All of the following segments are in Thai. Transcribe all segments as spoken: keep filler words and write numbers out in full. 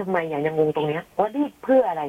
ำไมอย่างยังงงตรงเนี้ยว่ารีบเพื่ออะไร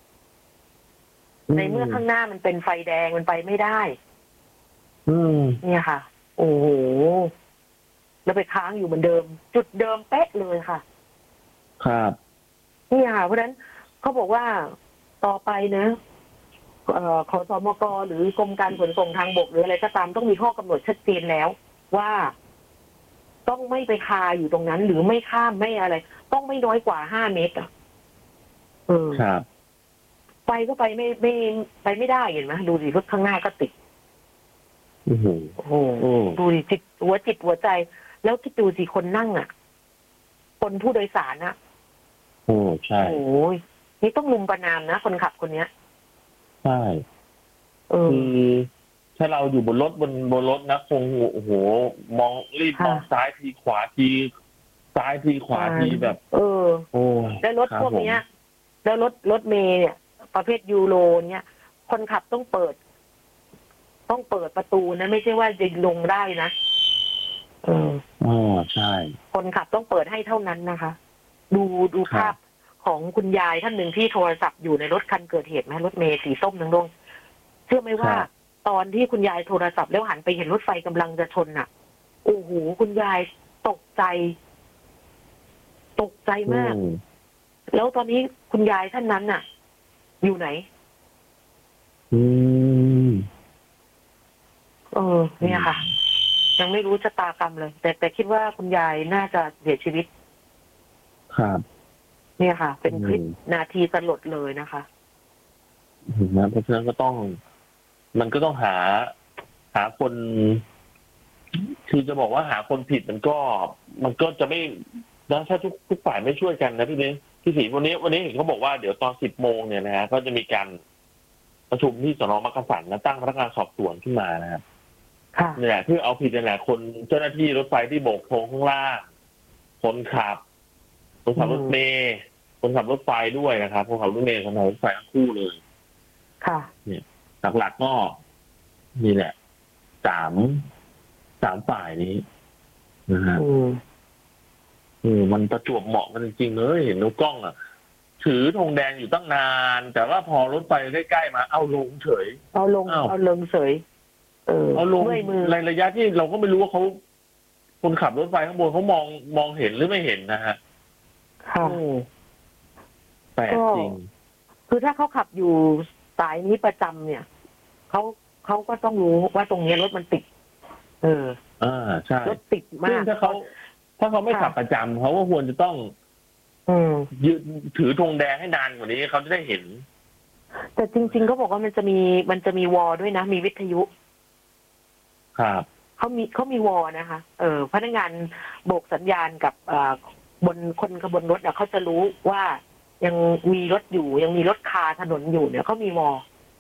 ในเมื่อข้างหน้ามันเป็นไฟแดงมันไปไม่ได้อืมเนี่ยค่ะโอ้โหแล้วไปค้างอยู่เหมือนเดิมจุดเดิมเป๊ะเลยค่ะครับนี่ค่ะเพราะฉะนั้นเขาบอกว่าต่อไปนะเอ่อขอสมกหรือกรมการขนส่งทางบกหรืออะไรก็ตามต้องมีข้อกำหนดชัดเจนแล้วว่าต้องไม่ไปคาอยู่ตรงนั้นหรือไม่ข้ามไม่อะไรต้องไม่น้อยกว่าห้าเมตรอ่ะเออครับไปก็ไปไม่ไม่ไปไม่ได้เห็นไหมดูสิรถข้างหน้าก็ติดโอ้โหโอ้โหดูสิจิตหัวจิตหัวใจแล้วคิดดูสิคนนั่งอ่ะคนผู้โดยสารอ่ะโอ้ใช่โอ้ยนี่ต้องลุมประนามนะคนขับคนเนี้ยใช่เออคือถ้าเราอยู่บนรถบนบนรถนะคงโอ้โหมองรีบมองซ้ายทีขวาทีซ้ายทีขวาทีแบบเออโอ้แล้วรถพวกเนี้ยแล้วรถรถเมย์เนี่ยประเภทยูโรเนี่ยคนขับต้องเปิดต้องเปิดประตูนะไม่ใช่ว่าจะลงได้นะเอออ๋อใช่คนขับต้องเปิดให้เท่านั้นนะคะดูดูภาพของคุณยายท่านหนึ่งที่โทรศัพท์อยู่ในรถคันเกิดเหตุไหมรถเมย์สีส้มนึงลงเชื่อไหมว่าตอนที่คุณยายโทรศัพท์แล้วหันไปเห็นรถไฟกำลังจะชนน่ะโอ้โหคุณยายตกใจตกใจมากแล้วตอนนี้คุณยายท่านนั้นน่ะอยู่ไหนอืมเออเนี่ยค่ะยังไม่รู้ชะตากรรมเลยแต่แต่คิดว่าคุณยายน่าจะเสียชีวิตครับเนี่ยค่ะเป็นคลิปนาทีสลดเลยนะคะนะเพราะฉะนั้นก็ต้องมันก็ต้องหาหาคนคือจะบอกว่าหาคนผิดมันก็มันก็จะไม่นะถ้าทุกทุกฝ่ายไม่ช่วยกันนะพี่นี้พี่ศรีวันนี้วันนี้เห็นเขาบอกว่าเดี๋ยวตอนสิบโมงเนี่ยนะฮะก็จะมีการประชุมที่สน.มักกะสันนะตั้งพนักงานสอบสวนขึ้นมานะครับเนี่ยเพื่อเอาผิดในแหละคนเจ้าหน้าที่รถไฟที่โบกโพงข้างล่างคนขับคนขับรถเมล์คนขับรถไฟด้วยนะครับคนขับรถเมล์คนขับรถไฟทั้งคู่เลยค่ะเนี่ยหลักๆก็นี่แหละสามสามฝ่ายนี้นะฮะเออมันประจวบเหมาะกันจริงๆเลยเห็นนกกล้องอ่ะถือธงแดงอยู่ตั้งนานแต่ว่าพอรถไฟใกล้ๆมาเอาลงเฉยเอาลงเอาลงเฉยเออเอาลงในระยะที่เราก็ไม่รู้ว่าเขาคนขับรถไฟข้างบนเขามองมองเห็นหรือไม่เห็นนะฮะค่ะแปลกจริงคือถ้าเขาขับอยู่สายนี้ประจำเนี่ยเขาเขาก็ต้องรู้ว่าตรงนี้รถมันติดเอออ่าใช่รถติดมากถ้าเขาถ้าเขาไม่ขับประจำเขาก็ควรจะต้องยืนถือธงแดงให้นานกว่านี้เขาจะได้เห็นแต่จริงๆเขาบอกว่ามันจะมีมันจะมีวอลด้วยนะมีวิทยุครับเขามีเขามีวอลนะคะเออพนักงานโบกสัญญาณกับบนคนขบวนรถเขาจะรู้ว่ายังมีรถอยู่ยังมีรถคาถนนอยู่เนี่ยเขามีวอล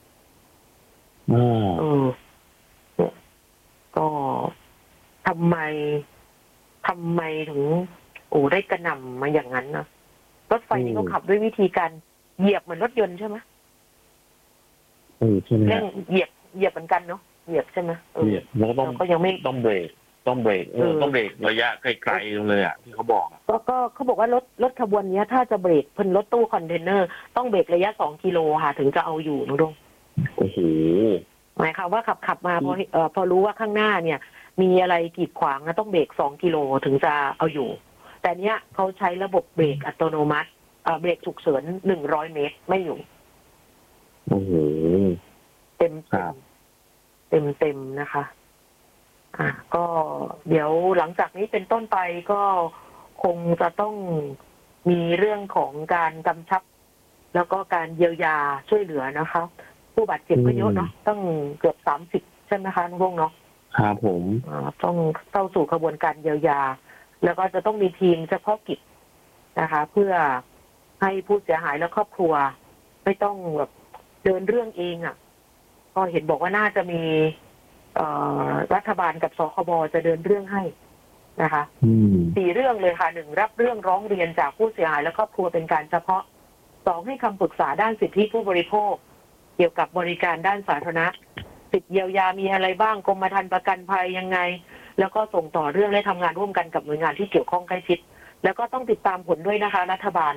เออก็ทำไมทำไมถึงโอ้ได้กระหน่ำมาอย่างนั้นนะรถไฟนี่เขาขับด้วยวิธีการเหยียบเหมือนรถยนต์ใช่ไหมเออใช่ไหมเหยียบเหยียบเหมือนกันเนาะเหยียบใช่ไหมเหยียบแล้วก็ต้องก็ยังไม่ต้องเบรกต้องเบรกเออต้องเบรกระยะไกลๆเลยอ่ะที่เขาบอกก็ก็เขาบอกว่ารถรถขบวนนี้ถ้าจะเบรกเพิ่นรถตู้คอนเทนเนอร์ต้องเบรกระยะสองกิโลค่ะถึงจะเอาอยู่นุดงโอ้โหหมายความว่าขับขับมาพอเอ่อพอรู้ว่าข้างหน้าเนี่ยมีอะไรกีดขวางนะต้องเบรกสองกิโลถึงจะเอาอยู่แต่เนี้ยเขาใช้ระบบเบรกอัตโนมัติเอ่อเบรกฉุกเฉินหนึ่งร้อยเมตรไม่อยู่โอ้โหเต็มเต็มเต็มนะคะอ่ะก็เดี๋ยวหลังจากนี้เป็นต้นไปก็คงจะต้องมีเรื่องของการกำชับแล้วก็การเยียวยาช่วยเหลือนะคะผู้บาดเจ็บก็เยอะเนาะต้องเกือบสามสิบใช่ไหมคะน้องวงเนาะครับผมต้องเข้าสู่กระบวนการเยียวยาแล้วก็จะต้องมีทีมเฉพาะกิจนะคะเพื่อให้ผู้เสียหายและครอบครัวไม่ต้องแบบเดินเรื่องเองอ่ะก็เห็นบอกว่าน่าจะมีรัฐบาลกับสคบจะเดินเรื่องให้นะคะสี่เรื่องเลยค่ะหนึ่งรับเรื่องร้องเรียนจากผู้เสียหายและครอบครัวเป็นการเฉพาะสองให้คำปรึกษาด้านสิทธิผู้บริโภคเกี่ยวกับบริการด้านสาธารณะสิทธิเยียวยามีอะไรบ้างกรมธรรม์ประกันภัยยังไงแล้วก็ส่งต่อเรื่องและทำงานร่วมกันกับหน่วยงานที่เกี่ยวข้องใกล้ชิดแล้วก็ต้องติดตามผลด้วยนะคะรัฐบาล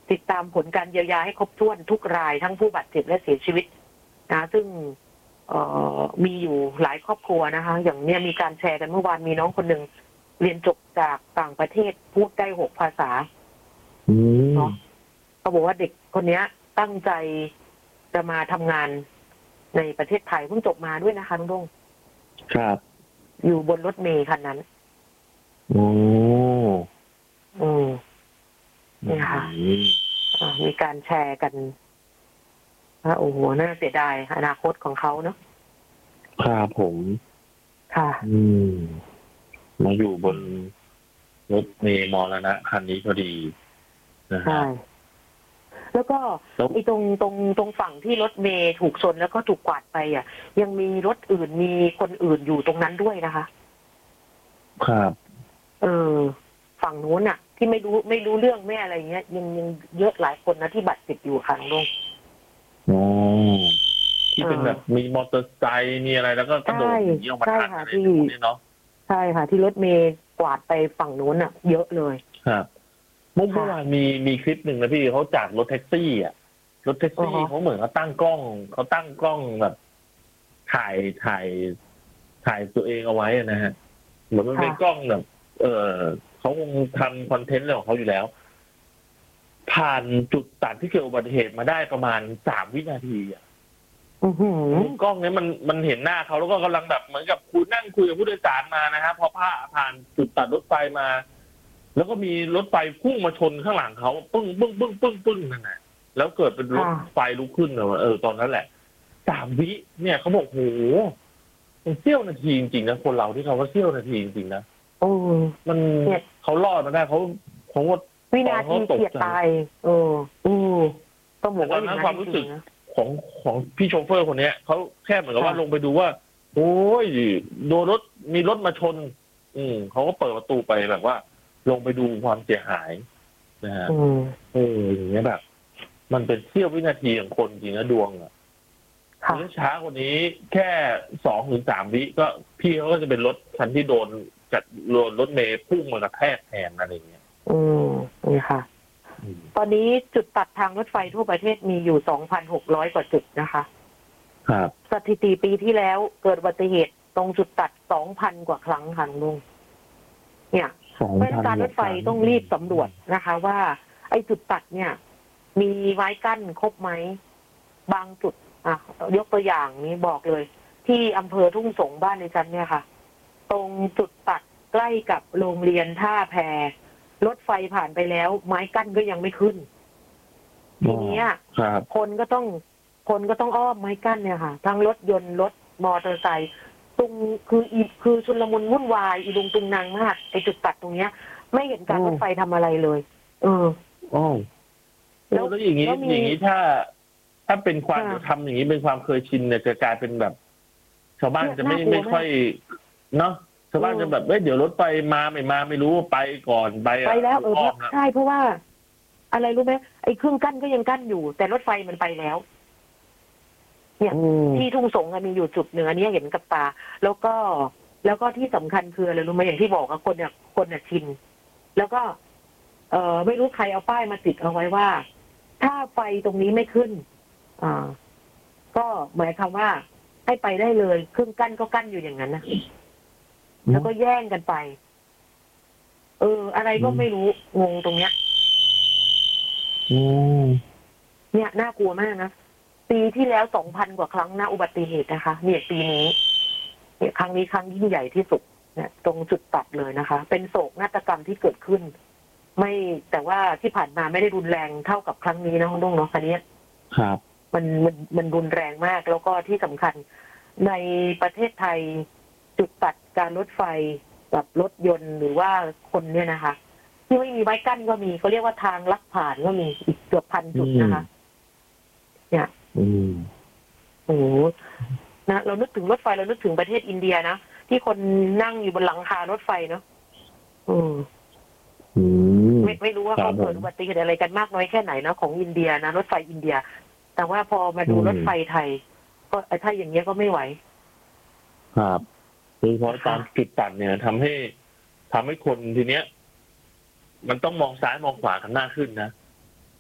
ติดตามผลการเยียวยาให้ครบถ้วนทุกรายทั้งผู้บาดเจ็บและเสียชีวิตนะซึ่งเอ่อมีอยู่หลายครอบครัวนะคะ อย่างเนี้ยมีการแชร์กันเมื่อวานมีน้องคนหนึ่งเรียนจบจากต่างประเทศพูดได้หกภาษาอืมเนาะเขาบอกว่าเด็กคนเนี้ยตั้งใจจะมาทำงานในประเทศไทยเพิ่งจบมาด้วยนะคะลุงดงครับอยู่บนรถเมล์คันนั้นโอ้อืมนี่ค่ะอืมอ่ามีการแชร์กันว่าโอ้โหน่าเสียดายอนาคตของเขาเนาะครับผมค่ะอืม มาอยู่บนรถเมล์มรณะคันนี้พอดีนะฮะใช่ แล้วก็แล้วไอ้ตรงตรงตรงฝั่งที่รถเมย์ถูกชนแล้วก็ถูกกวาดไปอ่ะ ยังมีรถอื่นมีคนอื่นอยู่ตรงนั้นด้วยนะคะครับเออ ฝั่งนู้นอ่ะ ที่ไม่รู้ไม่รู้เรื่องไม่อะไรเงี้ยยังยังเยอะหลายคนนะที่บาดเจ็บอยู่ค่ะลุงอ๋อ ที่เป็นแบบมีมอเตอร์ไซค์มีอะไรแล้วก็กระโดดหนีออกมาทันอะไรพวกนี้เนาะใช่ค่ะ ที่รถเมย์กวาดไปฝั่งนู้นอ่ะ เยอะเลยครับเมื่อเมื่อวานมีมีคลิปหนึ่งนะพี่เขาจากรถแท็กซี่อ่ะรถแท็กซี่อ๋อเขาเหมือนเขาตั้งกล้องเขาตั้งกล้องแบบ ถ่ายถ่ายถ่ายตัวเองเอาไว้อะนะฮะเหมือนมันเป็นกล้องแบบ เออเขาคงทำคอนเทนต์อะไรของเขาอยู่แล้ว ผ่านจุดตัดที่เกิดอุบัติเหตุมาได้ประมาณสามวินาทีอ่ะอือหือกล้องเนี้ยมันมันเห็นหน้าเขาแล้วก็กำลังแบบเหมือนกับคุยนั่งคุยกับผู้โดยสารมานะครับพอผ่าผ่านจุดตัดรถไฟมา แล้วก็มีรถไฟพุ่งมาชนข้างหลังเขาปึ้งปึ้งปึ้งปึ้งปึ้งนั่นแหละแล้วเกิดเป็นรถไฟลุกขึ้นเลยเออตอนนั้นแหละสามวิเนี่ยเขาบอกโหมันเสี้ยวนาทีจริงๆนะคนเราที่เขาว่าเสี้ยวนาทีจริงๆนะโอ้มันเขารอดมาได้เขาเขาว่าวินาทีเฉียดตายเอออือต้องบอกตอว่านนั้นอย่งความรู้สึกจงๆนะของของพี่โชเฟอร์คนเนี้ยเขาแค่เหมือนกับว่าค่ะลงไปดูว่า โอ้ยโดนรถมีรถมาชน อืมเขาก็เปิดประตูไปแบบว่า ลงไปดูความเสียหายนะฮะอืมเอออย่างเงี้ยแบบ มันเป็นเสี้ยววินาทีของคนจริงนะดวงอ่ะค่ะถ้าช้ากว่านี้แค่สองถึงสามวิก็พี่เขาก็จะเป็นรถคันที่โดนจัดโดนรถเมย์พุ่งมากระแทกแทนอะไรอย่างเงี้ยอืมนี่ค่ะอืมตอนนี้จุดตัดทางรถไฟทั่วประเทศมีอยู่ สองพันหกร้อย กว่าจุดนะคะครับสถิติปีที่แล้วเกิดอุบัติเหตุตรงจุดตัด สองพัน กว่าครั้งค่ะลุงเนี่ยสองเพราะฉะพันั้น นการรถไฟต้องรีบสำรวจนะคะ ว่า ไอ้จุดตัดเนี่ย มีไม้กั้นครบไหมบางจุด อ่ะยกตัวอย่างนี้บอกเลย ที่อำเภอทุ่งสงบ้านในจันเนี่ยค่ะ ตรงจุดตัดใกล้กับโรงเรียนท่าแพรถไฟผ่านไปแล้ว ไม้กั้นก็ยังไม่ขึ้น ทีเนี้ยครับคนก็ต้องคนก็ต้องอ้อมไม้กั้นเนี่ยค่ะ ทั้งรถยนต์รถมอเตอร์ไซค์ตรงคืออีคือชุลมุนวุ่นวายอีลุงตุงนางมากไอจุดตัดตรงเนี้ย ไม่เห็นการรถไฟทำอะไรเลย เออโอ้แล้วอย่างนี้แล้วมีอย่างนี้ถ้า ถ้าเป็นความค่ะทำอย่างนี้เป็นความเคยชินเนี่ยจะกลายเป็นแบบ ชาวบ้านจะไม่น่ากลัวไม่ค่อย เนาะชาวบ้านเออจะแบบเอ้ยเดี๋ยวรถไฟมาไม่มาไม่รู้ไปก่อนไปไปแล้วเอออ้อมนะใช่เพราะว่า อะไรรู้ไหมไอ้เครื่องกั้นก็ยังกั้นอยู่ แต่รถไฟมันไปแล้ว เนี่ยอืมที่ทุ่งสงอะมีอยู่จุดหนึ่งอันนี้เห็นกับตา แล้วก็แล้วก็ที่สำคัญคืออะไรรู้ไหมอย่างที่บอกอะคนเนี่ยคนเนี่ยชิน แล้วก็ เออไม่รู้ใครเอาป้ายมาติดเอาไว้ว่า ถ้าไฟตรงนี้ไม่ขึ้น อ่า ก็หมายความว่า ให้ไปได้เลยเครื่องกั้นก็กั้นอยู่อย่างนั้นนะแล้วก็แย่งกันไป เออ อะไรก็ไม่รู้งงตรงเนี้ยอืมเนี่ยน่ากลัวมากนะปีที่แล้วสองพันกว่าครั้งนะอุบัติเหตุนะคะ เนี่ยปีนี้ เนี่ยครั้งนี้ครั้งยิ่งใหญ่ที่สุดเนี่ยตรงจุดตัดเลยนะคะ เป็นโศกนาฏกรรมที่เกิดขึ้น ไม่แต่ว่าที่ผ่านมาไม่ได้รุนแรงเท่ากับครั้งนี้นะคุณลุงเนาะคันนี้ครับมันมันมันรุนแรงมาก แล้วก็ที่สำคัญในประเทศไทยจุดตัดการรถไฟกับรถยนต์หรือว่าคนเนี่ยนะคะ ที่ไม่มีไม้กั้นก็มีเขาเรียกว่าทางลักผ่านก็มีอีกเกือบพันจุดนะคะ เนี่ยอืมโอ้โหนะเรานึกถึงรถไฟเรานึกถึงประเทศอินเดียนะที่คนนั่งอยู่บนหลังคารถไฟเนาะอืมอืมไม่ไม่รู้ว่าครัเขาบเกิดอุบัติเหตุอะไรกันมากน้อยแค่ไหนนะของอินเดียนะรถไฟอินเดีย แต่ว่าพอมาดูอืมรถไฟไทย ก็ถ้าอย่างเงี้ยก็ไม่ไหวครับโดยเฉพาะตามจุดตัดเนี่ยทำให้ทำให้คนทีเนี้ย มันต้องมองซ้ายมองขวากันมากขึ้นนะ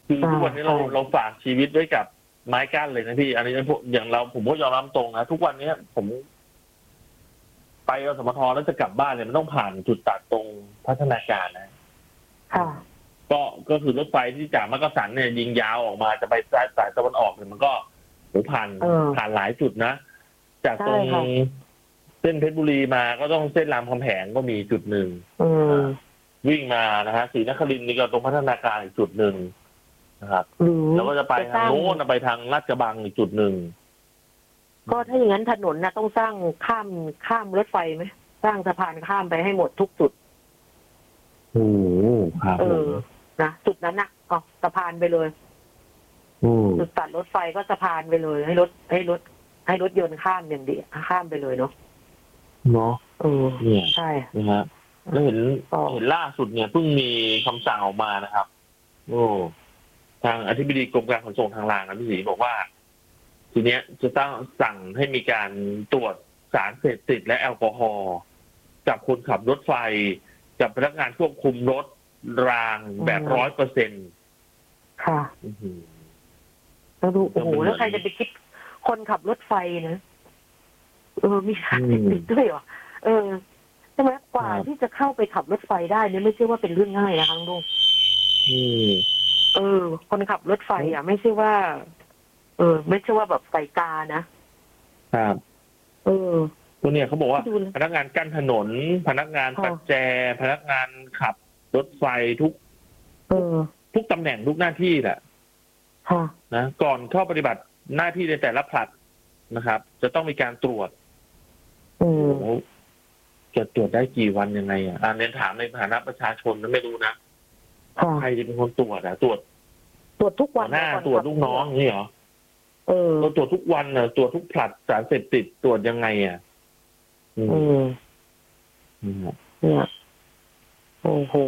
คืออ่าทุกวันนี้เราใช่เราฝากชีวิตไว้กับไม้กั้นเลยนะพี่ อันนี้ผมอย่างเราผมก็ยอมรับตรงนะทุกวันนี้ผม ไปอสมทแล้วจะกลับบ้านเนี่ยมันต้องผ่านจุดตัดตรงพัฒนาการนะค่ะก็ก็คือรถไฟที่จากมักกะสันเนี่ยยิงยาวออกมาจะไปสายสายตะวันออกเนี่ยมันก็โหผ่านเออผ่านหลายจุดนะ จากตรงใช่ค่ะเส้นเพชรบุรีมาก็ต้องเส้นรามคำแหงก็มีจุดหนึ่งอืมวิ่งมานะฮะศรีนครินทร์นี่ก็ตรงพัฒนาการอีกจุดหนึ่งนะครับหรือแล้วก็จะไปสทางร้างโน้นไปทางลาดกระบังอีกจุดหนึ่งก็ถ้าอย่างนั้นถนนนะต้องสร้างข้ามข้ามรถไฟไหมสร้างสะพานข้ามไปให้หมดทุกจุดโอ้ครับเออนะจุดนั้นนะเอาสะพานไปเลยอืมจุดตัดรถไฟก็สะพานไปเลย ให้รถให้รถ ให้รถยนต์ข้ามอย่างเดียวข้ามไปเลยเนาะเนาะเออเนี่ยใช่นะฮะแล้วเห็นก็เห็นล่าสุดเนี่ยเพิ่งมีคำสั่งออกมานะครับ โอ้ทางอธิบดีกรมการขนส่งทางรางนะพี่ศรีบอกว่า ทีเนี้ยจะต้องสั่งให้มีการตรวจสารเสพติดและแอลกอฮอล์กับคนขับรถไฟ กับพนักงานควบคุมรถรางแบบร้อยเปอร์เซ็นต์ค่ะแล้วดูโอ้โหแล้วใครจะไปคิดคนขับรถไฟนะเออมีสารเสพติดด้วยเหรอเออใช่ไหมกว่าที่จะเข้าไปขับรถไฟได้เนี่ยไม่ใช่ว่าเป็นเรื่องง่ายนะคะลุงอืมเออ คนขับรถไฟอ่ะ ไม่ใช่ว่า เออ ไม่ใช่ว่าแบบใส่กานะครับ เออตัวเนี่ยเขาบอกว่าดูเลยพนักงานกั้นถนน พนักงานค่ะปัดแจ พนักงานขับรถไฟทุกเออทุกตำแหน่งทุกหน้าที่แหละค่ะนะก่อนเข้าปฏิบัติหน้าที่ในแต่ละผลัดนะครับ จะต้องมีการตรวจอืมโอ้โหจะตรวจได้กี่วันยังไงอ่ะอ่าเน้นถามในฐานะประชาชนนะไม่รู้นะค่ะใครจะเป็นคนตรวจอ่ะตรวจตรวจทุกหัวัวน หน้าก่อตรวจขับลูกน้องนี่เหรอเออเราตรวจทุกวันอ่ะตรวจทุกผลัดสารเสพติดตรวจยังไงอ่ะอืมอืมอืมเนี่ยโอ้โห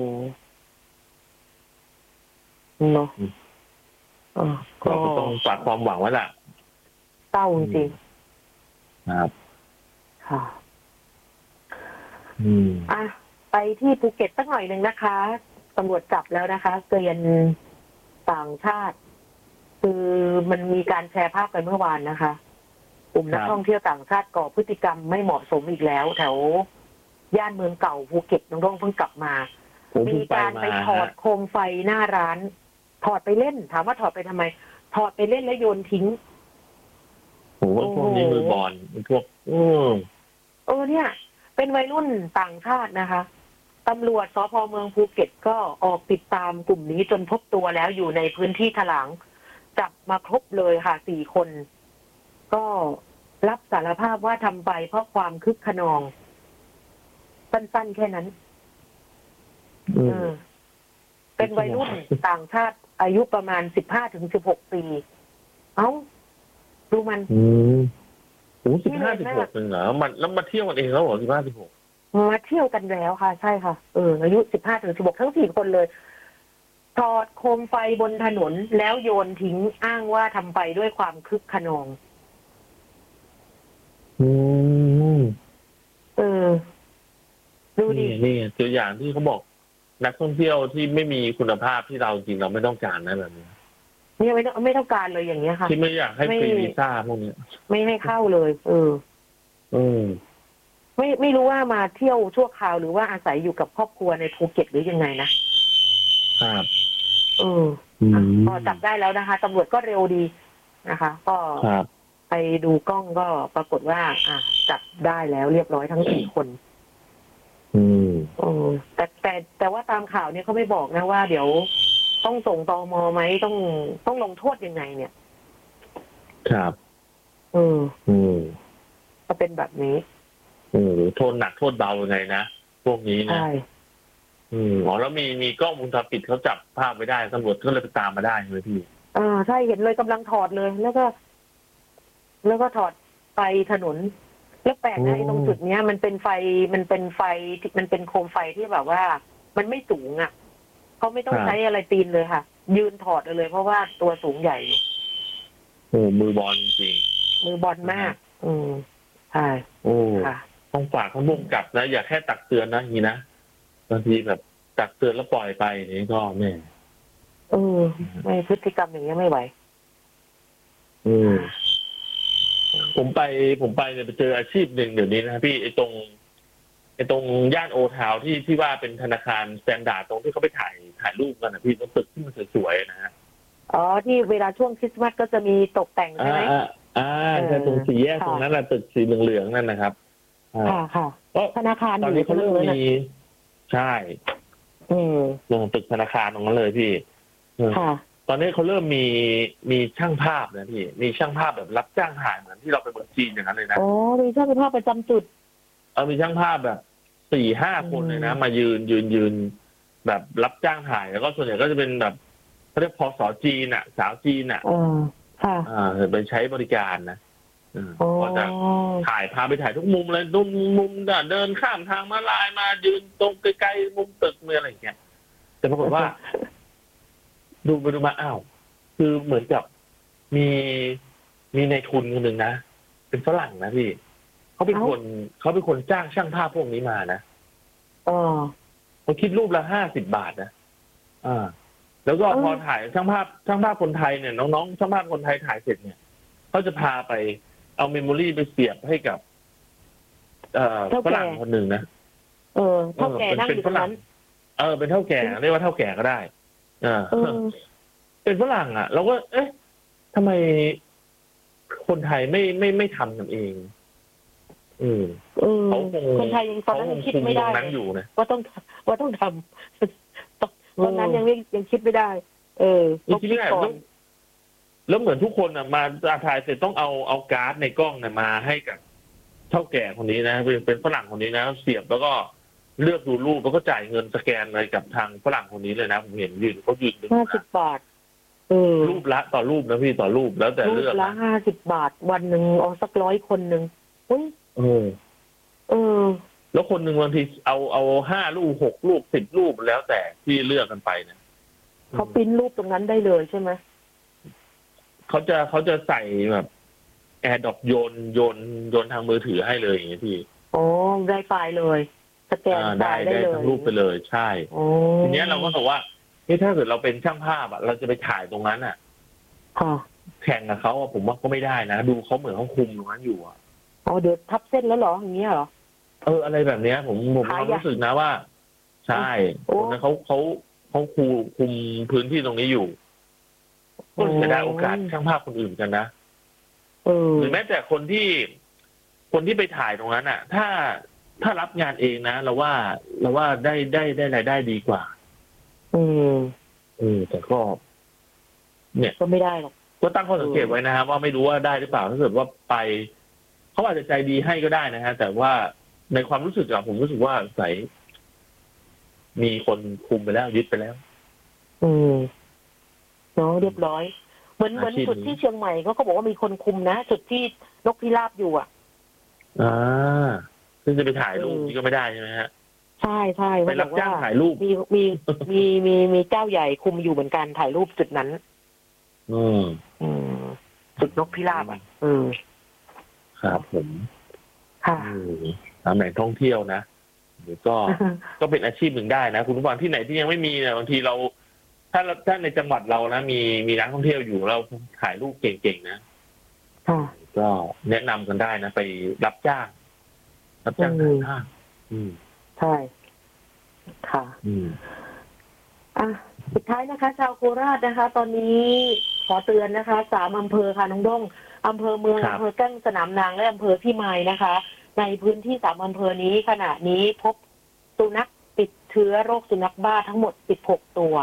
เนาะอ่าเราก็ก็ต้องฝากความหวังไว้ล่ะเศร้าจริงนะครับๆค่ะอืมอ่ะไปที่ภูเก็ตสักหน่อยหนึ่งนะคะตำรวจจับแล้วนะคะเกรียนต่างชาติ คือมันมีการแชร์ภาพกันเมื่อวานนะคะกลุ่มนักครับท่องเที่ยวต่างชาติก่อพฤติกรรมไม่เหมาะสมอีกแล้ว แถวย่านเมืองเก่าภูเก็ตน้องร่องเพิ่งกลับมาผมมีเพิ่งไปการมาไปถอดฮะโคมไฟหน้าร้าน ถอดไปเล่น ถามว่าถอดไปทำไม ถอดไปเล่นแล้วโยนทิ้งผมว่าพวกนี้โอ้โหมือบอลพวกอืมเออเนี่ย เป็นวัยรุ่นต่างชาตินะคะตำรวจสพเมืองภูเก็ตก็ออกติดตามกลุ่มนี้จนพบตัวแล้วอยู่ในพื้นที่ถลางจับมาครบเลยค่ะสี่คน ก็รับสารภาพว่าทำไปเพราะความคึกขนอง สั้นๆแค่นั้นอืเอมอ เป็นวัยรุ่นต่างชาติอายุประมาณสิบห้าถึงสิบหกปี เอ้า ดูมันอืมโอ้สิบนี่ห้าเลยสิบแม่หกเองเหรอมันแล้วมาเที่ยวกันเองแล้วเหรอสิบห้าสิบหกมาเที่ยวกันแล้วค่ะ ใช่ค่ะ เออ อายุสิบห้าถึงสิบหกทั้งสี่คนเลย ถอดโคมไฟบนถนนแล้วโยนทิ้งอ้างว่าทำไปด้วยความคึกขนองอืมเออ ดูดินี่นี่ตัวอย่างที่เขาบอก นักท่องเที่ยวที่ไม่มีคุณภาพที่เราจริงเราไม่ต้องการนะแบบนี้เนี่ยไม่ต้องไม่ต้องการเลยอย่างเงี้ยค่ะที่ไม่อยากให้ไม่ฟรีวีซ่าพวกเนี้ยไม่ให้เข้าเลย เอออืมไม่ไม่รู้ว่ามาเที่ยวชั่วคราวหรือว่าอาศัยอยู่กับครอบครัวในภูเก็ตหรือยังไงนะครับ เอออืมพอจับได้แล้วนะคะตำรวจก็เร็วดีนะคะ ก็ครับไปดูกล้องก็ปรากฏว่า อ่ะจับได้แล้วเรียบร้อยทั้งสี่คนอืมเออแต่แต่แต่ว่าตามข่าวเนี่ยเขาไม่บอกนะว่า เดี๋ยวต้องส่งตมไหมต้องต้องลงโทษยังไง เนี่ยครับเอออืมก็เป็นแบบนี้อืมโทษหนักโทษเบายังไงนะพวกนี้นะใช่อืมอ๋อแล้วมีมีกล้องวงจรปิดเขาจับภาพไว้ได้ตำรวจก็เลยไปตามมาได้ใช่ไหมพี่อ่าใช่เห็นเลยกำลังถอดเลย แล้วก็ แล้วก็ถอดไปถนน แล้วแปลกนะไอ้ตรงจุดเนี้ย มันเป็นไฟมันเป็นไฟที่มันเป็นโคมไฟที่แบบว่า มันไม่สูงอ่ะเขาไม่ต้องใช้อะไรปีนเลยค่ะ ยืนถอดเลย เพราะว่าตัวสูงใหญ่อยู่โอ้มือบอลจริงมือบอลมาก อืมใช่โอ้ค่ะต้องฝากท่านผู้กำกับนะอย่าแค่ตักเตือนนะอย่างนี้นะบางทีแบบตักเตือนแล้วปล่อยไปนี่ก็แม่เออไม่พฤติกรรมอย่างเงี้ยไม่ไหวอืมผมไปผมไปเนี่ยไปเจออาชีพหนึ่งเดี๋ยวนี้นะพี่ไอ้ตรงไอ้ตรงย่านโอทาวที่ที่ว่าเป็นธนาคารสแตนดาร์ดตรงที่เขาไปถ่ายถ่ายรูปกันนะพี่ตรงตึกที่มันสวยๆนะฮะอ๋อที่เวลาช่วงคริสต์มาสก็จะมีตกแต่งใช่ไหมอ่าอ่าใช่ตรงสี่แยกตรงนั้นแหละตึกสีเหลืองๆนั่นนะครับค่ะค่ะธนาคารตอนนี้เขาเริ่มมีใช่ตรงตึกธนาคารตรงนั้นเลยพี่ค่ะตอนนี้เขาเริ่มมีมีช่างภาพนะพี่มีช่างภาพแบบรับจ้างถ่ายเหมือนที่เราไปเมืองจีนอย่างนั้นเลยนะอ๋อมีช่างภาพประจำจุดเออมีช่างภาพแบบสี่ห้าคนเลยนะมายืนยืนยืนแบบรับจ้างถ่ายแล้วก็ส่วนใหญ่ก็จะเป็นแบบเขาเรียกพอสอจีนอ่ะสาวจีนอ่ะอ๋อค่ะอ่าไปใช้บริการนะก็จะถ่ายพาไปถ่ายทุกมุมเลยมุมมุมเดินข้ามทางมาลายมายืนตรงไกลๆมุมตึกเมื่ออะไรอย่างเงี้ยแต่ปรากฏว่าดูไปดูมาอ้าวคือเหมือนกับมีมีในทุนคนหนึ่งนะเป็นฝรั่งนะพี่เขาเป็นคนเขาเป็นคนจ้างช่างภาพพวกนี้มานะอ๋อเขาคิดรูปละห้าสิบบาทนะอ่าแล้วก็พอถ่ายช่างภาพช่างภาพคนไทยเนี่ยน้องๆช่างภาพคนไทยถ่ายเสร็จเนี่ยเขาจะพาไปเอาเมมโมรี่ไปเสียบให้กับเอ่อฝรั่งคนหนึ่งนะเออเท่าแก่นั่งอยู่ตรงนั้นเออเป็นเท่าแก่เรียกว่าเท่าแก่ก็ได้อ่าเป็นฝรั่งอ่ะเราก็เอ๊ะทำไมคนไทยไม่ไม่ไม่ทำกันเองอืมเขาคงคนไทยยังตอนนั้นคิดไม่ได้นั้นอยู่นะว่าต้องว่าต้องทำตอนนั้นยังไม่ยังคิดไม่ได้ เออยังคิดไม่ได้แล้วเหมือนทุกคนอ่ะมาถ่ายเสร็จต้องเอาเอาการ์ดในกล้องเนี่ยมาให้กับเท่าแก่คนนี้นะเป็นเป็นฝรั่งคนนี้นะเสียบแล้วก็เลือกดูรูปแล้วก็จ่ายเงินสแกนอะไรกับทางฝรั่งคนนี้เลยนะผมเห็นยืนเขายืนห้าสิบบาทเออรูปละต่อรูปนะพี่ต่อรูปแล้วแต่เลือกรูปละห้าสิบบาทวันหนึ่งเอาสักร้อยคนหนึ่งอุ้ยเออเออแล้วคนหนึ่งบางทีเอาเอาห้ารูปหกรูปสิบรูปแล้วแต่ที่เลือกกันไปเนี่ยเขาปริ้นรูปตรงนั้นได้เลยใช่ไหมเขาจะเขาจะใส่แบบแอร์ดรอปโยนโยนโยนทางมือถือให้เลยอย่างเงี้ยพี่โอ้ได้ไฟล์เลยสแกนได้ได้ทั้งรูปไปเลยใช่ทีนี้เราก็บอกว่านี่ถ้าเกิดเราเป็นช่างภาพอ่ะเราจะไปถ่ายตรงนั้นอ่ะแข่งกับเขาผมว่าก็ไม่ได้นะดูเขาเหมือนเขาคุมตรงนั้นอยู่อ่ะอ๋อเดี๋ยวทับเส้นแล้วเหรออย่างเงี้ยเหรอเอออะไรแบบเนี้ยผมผมความรู้สึกนะว่าใช่คนนั้นเขาเขาเขาคุมคุมพื้นที่ตรงนี้อยู่ก็จะได้โอกาสช่างภาพคนอื่นกันนะหรือแม้แต่คนที่คนที่ไปถ่ายตรงนั้นอ่ะ ถ้าถ้ารับงานเองนะเราว่าเราว่าได้ได้ได้รายได้ดีกว่าอืมเออแต่ก็เนี่ยก็ไม่ได้หรอกก็ตั้งข้อสังเกตไว้นะครับว่าไม่รู้ว่าได้หรือเปล่าถ้าเกิดว่าไปเขาอาจจะใจดีให้ก็ได้นะฮะแต่ว่าในความรู้สึกอะผมรู้สึกว่าใส่มีคนคุมไปแล้วยึดไปแล้วอืมเนาะเรียบร้อยเหมือนเหมือนจุดที่เชียงใหม่เขาก็บอกว่ามีคนคุมนะจุดที่นกพิราบอยู่อ่ะอ่าซึ่งจะไปถ่ายรูปนี่ก็ไม่ได้ใช่ไหมฮะใช่ใช่ไปรับจ้างถ่ายรูปมีมีมีมีมีเจ้าใหญ่คุมอยู่เหมือนกันถ่ายรูปจุดนั้นอืมอืมจุดนกพิราบอ่ะเออครับผมค่ะตามแหล่งท่องเที่ยวนะหรือก็ก็เป็นอาชีพหนึ่งได้นะคุณผู้ฟังที่ไหนที่ยังไม่มีเนี่ยบางทีเราถ้าถ้าในจังหวัดเรานะมีมีนักท่องเที่ยวอยู่เราถ่ายรูปเก่งๆนะก็แนะนำกันได้นะไปรับจ้างรับจ้างถ่ายภาพอืมใช่ค่ะอืมอ่ะสุดท้ายนะคะชาวโคราชนะคะตอนนี้ขอเตือนนะคะสามอำเภอค่ะน้องด้งอำเภอเมืองอำเภอแก้งสนามนางและอำเภอพิมายนะคะในพื้นที่สามอำเภอนี้ขณะนี้พบสุนัขติดเชื้อโรคสุนัขบ้าทั้งหมดสิบหกตัว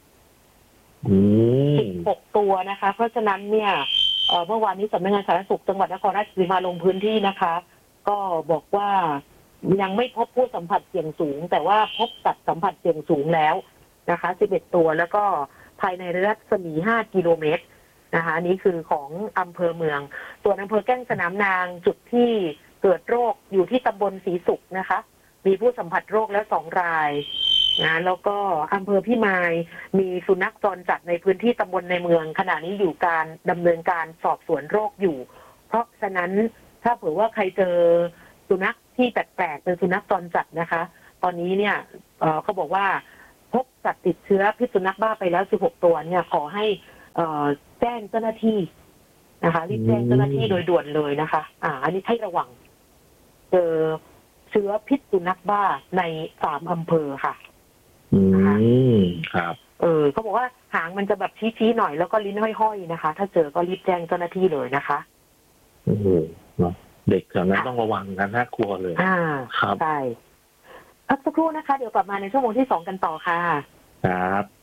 สิบหกตัวนะคะเพราะฉะนั้นเนี่ยเมื่อวานนี้สำนักงานสาธารณสุขจังหวัดนครราชสีมาลงพื้นที่นะคะก็บอกว่ายังไม่พบผู้สัมผัสเสี่ยงสูงแต่ว่าพบสัตว์สัมผัสเสี่ยงสูงแล้วนะคะสิบเอ็ดตัวแล้วก็ภายในรัศมีห้ากิโลเมตรนะคะนี่คือของอำเภอเมืองส่วนอำเภอแก้งสนามนางจุดที่เกิดโรคอยู่ที่ตำบลศรีสุขนะคะมีผู้สัมผัสโรคแล้วสองรายนะแล้วก็อำเภอพิมายมีสุนัขจรจัดในพื้นที่ตำบลในเมืองขณะนี้อยู่การดำเนินการสอบสวนโรคอยู่เพราะฉะนั้นถ้าเผื่อว่าใครเจอสุนัขที่แปลกๆเป็นสุนัขจรจัดนะคะตอนนี้เนี่ย เอ่อ เขาบอกว่าพบสัตว์ติดเชื้อพิษสุนัขบ้าไปแล้วสิบหกตัวเนี่ยขอให้เอ่อแจ้งเจ้าหน้าที่นะคะรีบแจ้งเจ้าหน้าที่โดยด่วนเลยนะคะ อ่า อันนี้ให้ระวังเจอเชื้อพิษสุนัขบ้าในสามอำเภอค่ะอืมครับเออเขาบอกว่าหางมันจะแบบชี้ๆหน่อยแล้วก็ลิ้นห้อยๆนะคะ ถ้าเจอก็รีบแจ้งเจ้าหน้าที่เลยนะคะโอ้โหเนาะเด็กแถวนั้นต้องระวังกันน่ากลัวเลยอ่าครับใช่พักสักครู่นะคะเดี๋ยวกลับมาในชั่วโมงที่สองกันต่อค่ะครับ